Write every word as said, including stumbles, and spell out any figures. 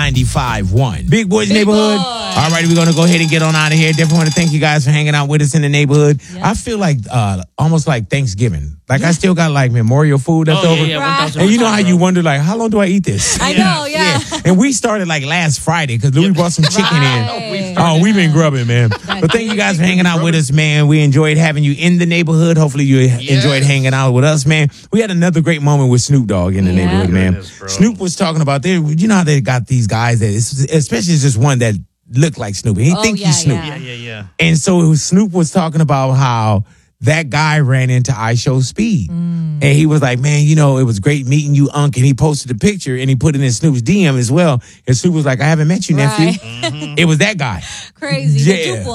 ninety-five point one. Big Boys Big Neighborhood. Boy. All right, we're going to go ahead and get on out of here. Definitely want to thank you guys for hanging out with us in the neighborhood. Yeah. I feel like uh, almost like Thanksgiving. Like I still got like memorial food left Oh, over. yeah, yeah, Right. one thousand And you know how percent, you bro. wonder, like, how long do I eat this? I know, yeah. And we started like last Friday because Louis brought some chicken Right. in. Oh, we've been grubbing, man. But thank you guys for hanging out with us, man. We enjoyed having you in the neighborhood. Hopefully you enjoyed hanging out with us, man. We had another great moment with Snoop Dogg in the Yeah. neighborhood, man. Goodness, bro. Snoop was talking about, they, you know how they got these guys that, it's, especially just one that looked like Snoop. He Oh, think yeah, he's Snoop. yeah. Yeah, yeah, yeah. And so Snoop was talking about how that guy ran into I Show Speed. And he was like, man, you know, it was great meeting you, Unc. And he posted a picture and he put it in Snoop's D M as well. And Snoop was like, I haven't met you, nephew. Right. It was that guy. Crazy. The Yeah. juke